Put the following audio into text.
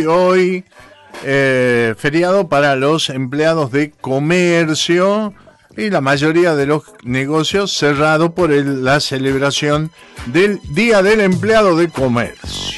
hoy, feriado para los empleados de comercio y la mayoría de los negocios cerrados por la celebración del Día del Empleado de Comercio.